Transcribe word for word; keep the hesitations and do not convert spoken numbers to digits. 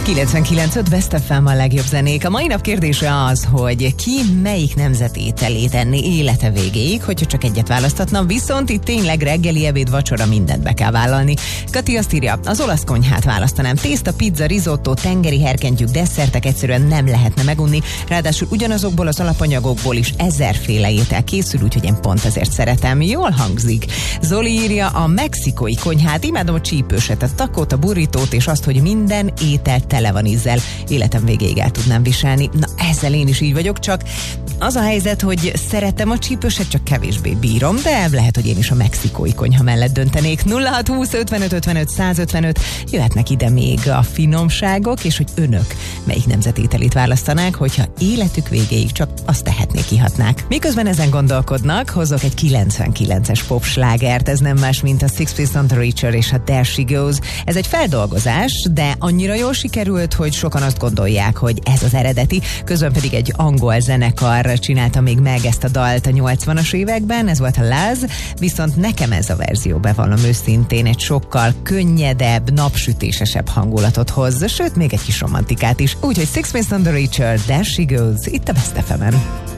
kilencvenkilenc öt Best ef em a legjobb zenék. A mai nap kérdése az, hogy ki melyik nemzet ételét enni élete végéig, hogyha csak egyet választhatna, viszont itt tényleg reggeli, ebéd, vacsora mindent be kell vállalni. Kati azt írja, az olasz konyhát választanám. Tészta, pizza, risotto, tengeri herkentyűk, desszertek egyszerűen nem lehetne megunni, ráadásul ugyanazokból az alapanyagokból is ezerféle étel készül, úgyhogy én pont ezért szeretem. Jól hangzik. Zoli írja, a mexikói konyhát, imádom a csípőset, a takót, a burritót és azt, hogy minden étel tele van ízzel. Életem végéig el tudnám viselni. Na, ezzel én is így vagyok, csak az a helyzet, hogy szeretem a csípőset, csak kevésbé bírom, de lehet, hogy én is a mexikói konyha mellett döntenék. nulla hat húsz ötvenöt ötvenöt százötvenöt jöhetnek ide még a finomságok, és hogy önök melyik nemzetételét választanák, hogyha életük végéig csak azt tehetnék, kihatnák. Miközben ezen gondolkodnak, hozok egy kilencvenkilences popslágert, ez nem más, mint a Six Feet Under Reacher és a There She Goes. Ez egy feldolgozás, de annyira jól sikerült, hogy sokan azt gondolják, hogy ez az eredeti, közben pedig egy angol zenekar csinálta még meg ezt a dalt a nyolcvanas években, ez volt a Laz, viszont nekem ez a verzió, bevallom őszintén, egy sokkal könnyedebb, napsütésesebb hangulatot hoz, sőt még egy kis romantikát is. Úgyhogy Six Feet Under Reacher, There She Goes, itt a Best ef emen.